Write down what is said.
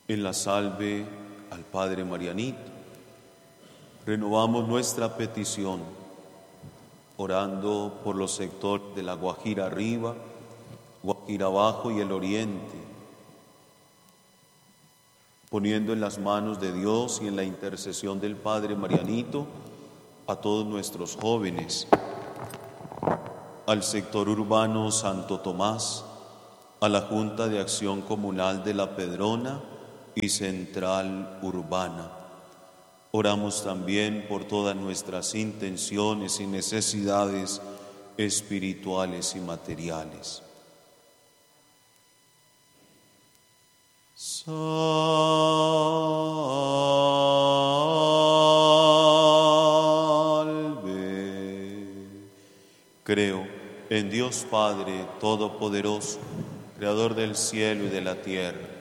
En la salve al Padre Marianito, renovamos nuestra petición, orando por los sectores de la Guajira arriba, Guajira abajo y el oriente, poniendo en las manos de Dios y en la intercesión del Padre Marianito a todos nuestros jóvenes, al sector urbano Santo Tomás, a la Junta de Acción Comunal de La Pedrona y Central Urbana. Oramos también por todas nuestras intenciones y necesidades espirituales y materiales. Salve. Creo en Dios Padre Todopoderoso, Creador del cielo y de la tierra,